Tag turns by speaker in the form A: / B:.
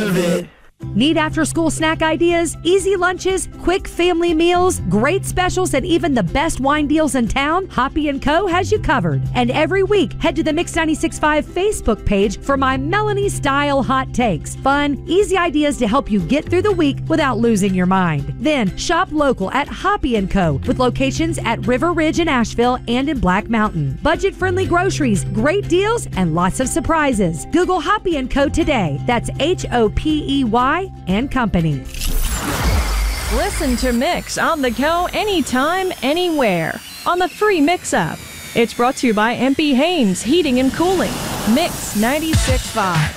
A: of it.
B: Need after-school snack ideas, easy lunches, quick family meals, great specials, and even the best wine deals in town? Hoppy & Co. has you covered. And every week, head to the Mix 96.5 Facebook page for my Melanie-style hot takes. Fun, easy ideas to help you get through the week without losing your mind. Then, shop local at Hoppy & Co. with locations at River Ridge in Asheville and in Black Mountain. Budget-friendly groceries, great deals, and lots of surprises. Google Hoppy & Co. today. That's HOPEY and Company.
C: Listen to Mix on the go anytime, anywhere on the free Mix app. It's brought to you by MP Haynes Heating and Cooling. Mix 96.5.